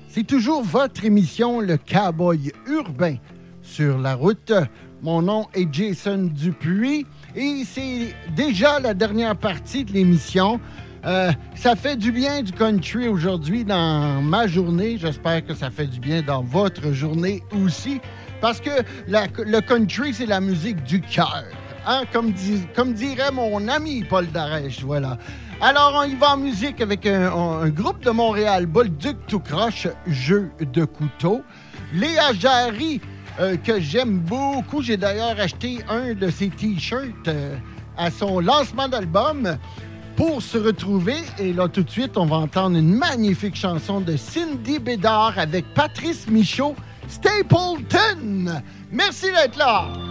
C'est toujours votre émission, le Cowboy urbain sur la route. Mon nom est Jason Dupuis et c'est déjà la dernière partie de l'émission. Ça fait du bien du country aujourd'hui dans ma journée. J'espère que ça fait du bien dans votre journée aussi. Parce que le country, c'est la musique du cœur. Hein? Comme dirait mon ami Paul Darèche, voilà. Alors, on y va en musique avec un groupe de Montréal, Bolduc tout croche, jeu de couteau. Léa Jarry, que j'aime beaucoup. J'ai d'ailleurs acheté un de ses T-shirts à son lancement d'album pour se retrouver. Et là, tout de suite, on va entendre une magnifique chanson de Cindy Bédard avec Patrice Michaud, Stapleton. Merci d'être là.